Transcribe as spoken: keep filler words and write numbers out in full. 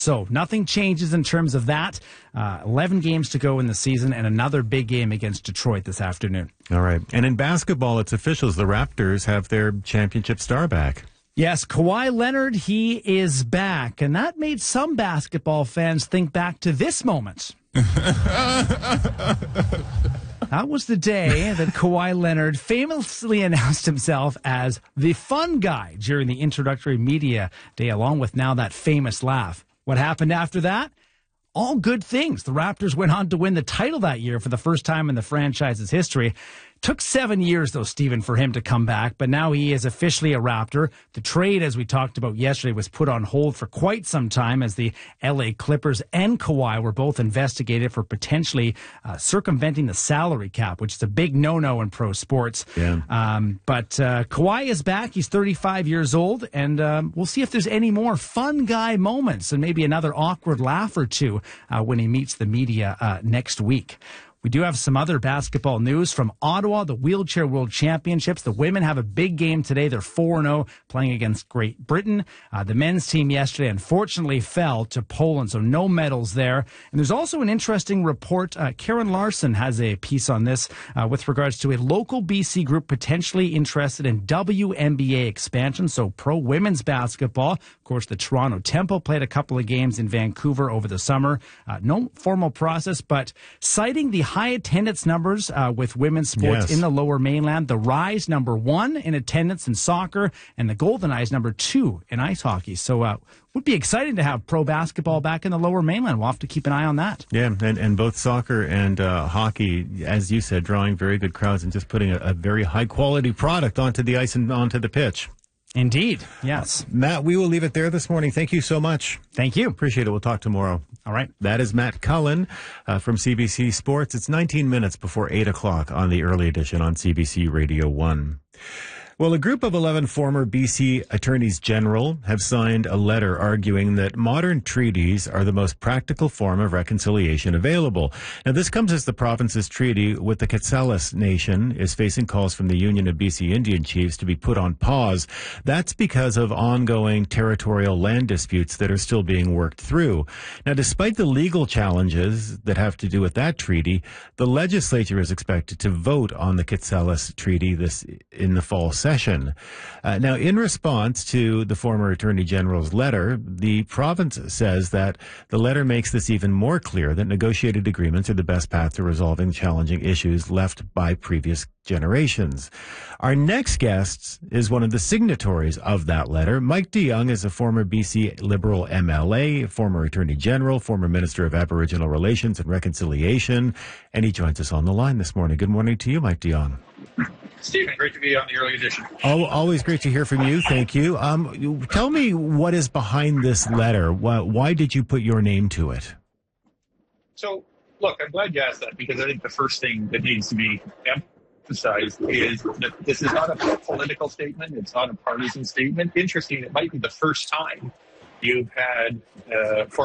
So nothing changes in terms of that. Uh, eleven games to go in the season and another big game against Detroit this afternoon. All right. And in basketball, it's officials. The Raptors have their championship star back. Yes, Kawhi Leonard, he is back. And that made some basketball fans think back to this moment. That was the day that Kawhi Leonard famously announced himself as the fun guy during the introductory media day, along with now that famous laugh. What happened after that? All good things. The Raptors went on to win the title that year for the first time in the franchise's history. Took seven years, though, Stephen, for him to come back, but now he is officially a Raptor. The trade, as we talked about yesterday, was put on hold for quite some time as the L A Clippers and Kawhi were both investigated for potentially uh, circumventing the salary cap, which is a big no-no in pro sports. Yeah. Um, but uh, Kawhi is back. He's thirty-five years old, and um, we'll see if there's any more fun guy moments and maybe another awkward laugh or two uh, when he meets the media uh, next week. We do have some other basketball news from Ottawa, the Wheelchair World Championships. The women have a big game today. They're four and oh playing against Great Britain. Uh, the men's team yesterday unfortunately fell to Poland, so no medals there. And there's also an interesting report. Uh, Karen Larson has a piece on this uh, with regards to a local B C group potentially interested in W N B A expansion, so pro women's basketball. Of course, the Toronto Temple played a couple of games in Vancouver over the summer. Uh, no formal process, but citing the high attendance numbers uh, with women's sports yes. in the Lower Mainland. The Rise number one in attendance in soccer, and the Golden Eyes number two in ice hockey. So uh, would be exciting to have pro basketball back in the Lower Mainland. We'll have to keep an eye on that. Yeah, and, and both soccer and uh, hockey, as you said, drawing very good crowds and just putting a, a very high-quality product onto the ice and onto the pitch. Indeed, yes. Matt, we will leave it there this morning. Thank you so much. Thank you. Appreciate it. We'll talk tomorrow. All right. That is Matt Cullen uh, from C B C Sports. It's nineteen minutes before eight o'clock on the early edition on C B C Radio one. Well, a group of eleven former B C attorneys general have signed a letter arguing that modern treaties are the most practical form of reconciliation available. Now, this comes as the province's treaty with the Quetzales Nation is facing calls from the Union of B C Indian Chiefs to be put on pause. That's because of ongoing territorial land disputes that are still being worked through. Now, despite the legal challenges that have to do with that treaty, the legislature is expected to vote on the Quetzales Treaty this in the fall session. Uh, now, in response to the former Attorney General's letter, the province says that the letter makes this even more clear that negotiated agreements are the best path to resolving challenging issues left by previous generations. Our next guest is one of the signatories of that letter. Mike de Jong is a former B C Liberal M L A, former Attorney General, former Minister of Aboriginal Relations and Reconciliation, and he joins us on the line this morning. Good morning to you, Mike de Jong. Stephen, great to be on the early edition. Oh, always great to hear from you. Thank you. Um, you- tell me what is behind this letter. Why, why did you put your name to it? So, look, I'm glad you asked that because I think the first thing that needs to be emphasized is that this is not a political statement. It's not a partisan statement. Interesting, it might be the first time you've had uh,